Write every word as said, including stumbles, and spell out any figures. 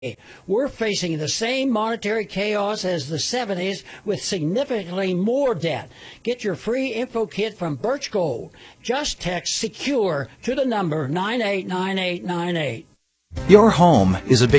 We're facing the same monetary chaos as the seventies with significantly more debt. Get your free info kit from Birch Gold. Just text SECURE to the number nine eight nine eight nine eight. Your home is a big